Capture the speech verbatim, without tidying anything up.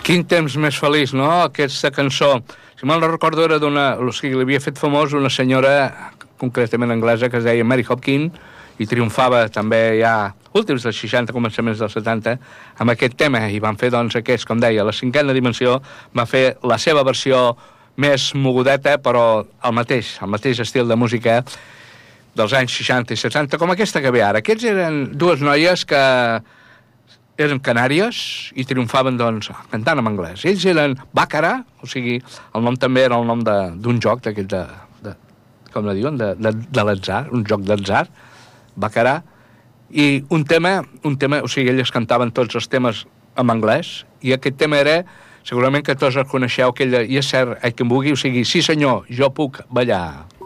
Quin temps més feliç, no?, aquesta cançó. Si mal no recordo, era d'una... O sigui, l'havia fet famós una senyora, concretament anglesa, que es deia Mary Hopkin, i triomfava també ja últims dels seixanta, començaments dels setanta, amb aquest tema, i van fer, doncs, aquest, com deia, la cinquena dimensió, va fer la seva versió més mogudeta, però el mateix, el mateix estil de música dels anys seixanta i setanta, com aquesta que ve ara. Aquests eren dues noies que eren canàries i triomfaven, doncs, cantant en anglès. Ells eren Bàcara, o sigui, el nom també era el nom d'un joc d'aquest de, de, com la diuen, de, de, de l'atzar, un joc d'atzar, Bàcara, i un tema, un tema, o sigui, elles cantaven tots els temes en anglès, i aquest tema era, segurament que tots el coneixeu, aquell de, i és cert, I can boogie, o sigui, sí senyor, jo puc ballar.